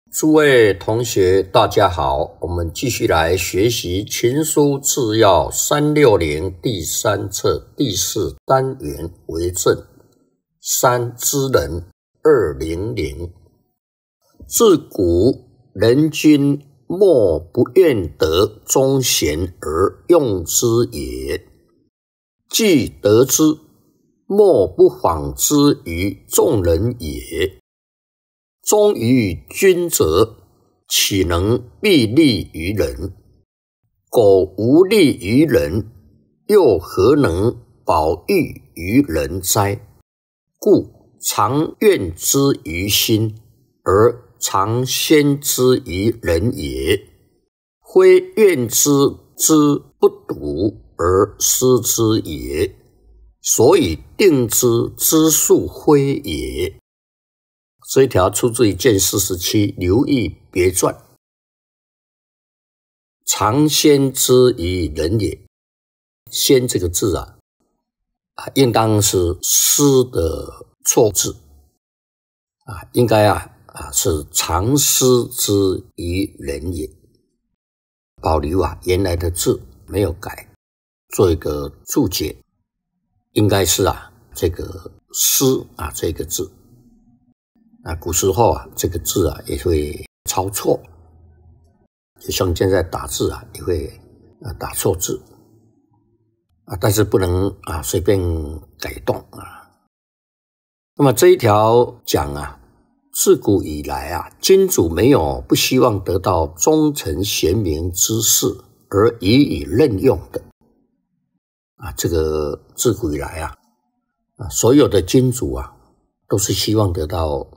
诸位同学，大家好，我们继续来学习《群书治要360》第3册第4单元为政三知人200。自古人君莫不愿得忠贤而用之也，既得之，莫不仿之于众人也。忠于君者，岂能必利于人？苟无利于人，又何能保育于人哉？故常怨之于心，而常先之于人也。非怨之不笃而失之也，所以定之之术非也。这一条出自于卷47刘毅别传。常先之于人也，先这个字应当是师的错字应该是常师之于人也，保留原来的字没有改，做一个注解，应该是这个师这个字。古时候这个字也会抄错，就像现在打字也会打错字但是不能随便改动那么这一条讲自古以来君主没有不希望得到忠臣贤明之士而予以任用的这个自古以来所有的君主都是希望得到